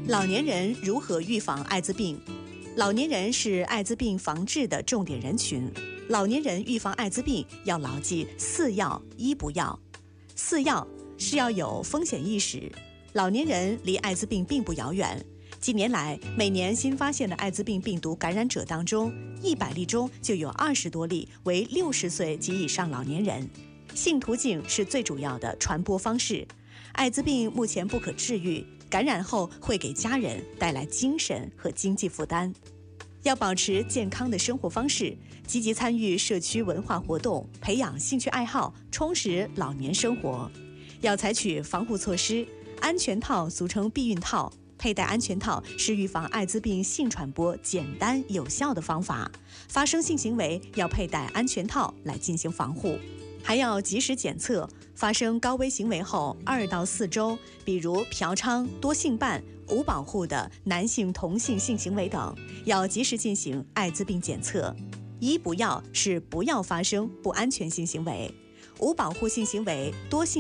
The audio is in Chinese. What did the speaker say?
老年人如何预防艾滋病？老年人是艾滋病防治的重点人群。老年人预防艾滋病要牢记4要1不要。4要是要有风险意识。老年人离艾滋病并不遥远。近年来，每年新发现的艾滋病病毒感染者当中，100例中就有20多例为60岁及以上老年人。性途径是最主要的传播方式。艾滋病目前不可治愈，感染后会给家人带来精神和经济负担。要保持健康的生活方式，积极参与社区文化活动，培养兴趣爱好，充实老年生活。要采取防护措施，安全套俗称避孕套，佩戴安全套是预防艾滋病性传播简单有效的方法。发生性行为要佩戴安全套来进行防护。还要及时检测，发生高危行为后2到4周，比如嫖娼、多性伴、无保护的男性同性性行为等，要及时进行艾滋病检测。1不要是不要发生不安全性行为，无保护性行为、多性